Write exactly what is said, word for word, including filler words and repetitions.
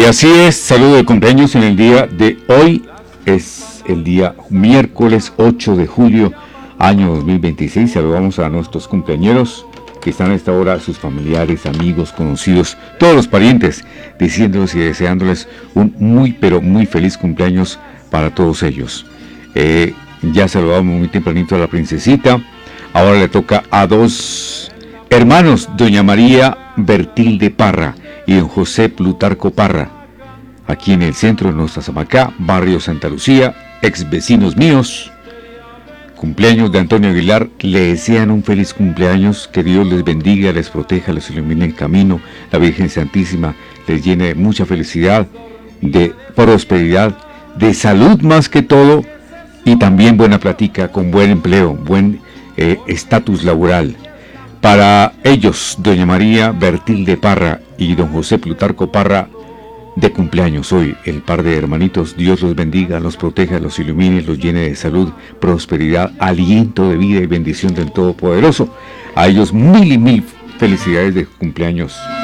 Y así es, saludo de cumpleaños en el día de hoy. Es el día miércoles ocho de julio, año dos mil veintiséis. Saludamos a nuestros cumpleañeros que están a esta hora, sus familiares, amigos, conocidos, todos los parientes, diciéndoles y deseándoles un muy pero muy feliz cumpleaños para todos ellos. Eh, ya saludamos muy tempranito a la princesita. Ahora le toca a dos hermanos, doña María Bertilde Parra y don José Plutarco Parra, aquí en el centro de nuestra Zamacá, barrio Santa Lucía, ex vecinos míos. Cumpleaños de Antonio Aguilar, le desean un feliz cumpleaños, que Dios les bendiga, les proteja, les ilumine el camino, la Virgen Santísima les llene de mucha felicidad, de prosperidad, de salud más que todo, y también buena plática, con buen empleo, buen estatus eh, laboral. Para ellos, doña María Bertilde Parra y don José Plutarco Parra, de cumpleaños hoy, el par de hermanitos. Dios los bendiga, los proteja, los ilumine, los llene de salud, prosperidad, aliento de vida y bendición del Todopoderoso. A ellos mil y mil felicidades de cumpleaños.